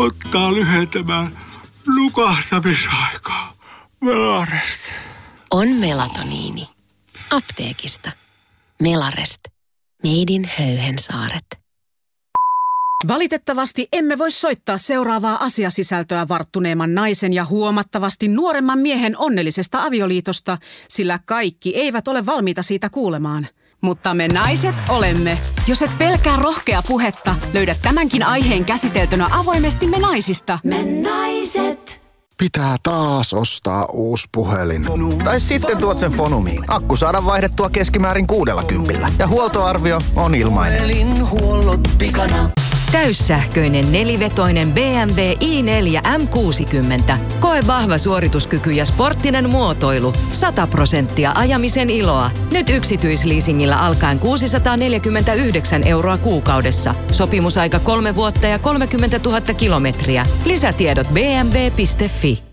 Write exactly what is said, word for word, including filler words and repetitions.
auttaa lyhentämään nukahtamisaikaa. Melarest. On melatoniini. Apteekista. Melarest. Made in Höyhensaaret. Valitettavasti emme voi soittaa seuraavaa asiasisältöä varttuneemman naisen ja huomattavasti nuoremman miehen onnellisesta avioliitosta, sillä kaikki eivät ole valmiita siitä kuulemaan. Mutta me naiset olemme. Jos et pelkää rohkea puhetta, löydät tämänkin aiheen käsiteltynä avoimesti Me naisista. Me naiset. Pitää taas ostaa uusi puhelin. Tai sitten tuot sen Fonumiin. Akku saadaan vaihdettua keskimäärin kuudella kympillä. Ja huoltoarvio on ilmainen. Puhelinhuollot pikana. Täyssähköinen nelivetoinen B M W i neljä M kuusikymmentä. Koe vahva suorituskyky ja sporttinen muotoilu. sata prosenttia ajamisen iloa. Nyt yksityisleasingillä alkaen kuusisataaneljäkymmentäyhdeksän euroa kuukaudessa. Sopimusaika kolme vuotta ja kolmekymmentätuhatta kilometriä. Lisätiedot b m w piste f i.